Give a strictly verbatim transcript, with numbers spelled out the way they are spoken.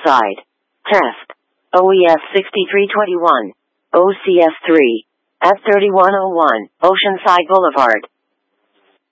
Oceanside. Test. O E F sixty-three twenty-one. O C S three. F thirty-one oh one. Oceanside Boulevard.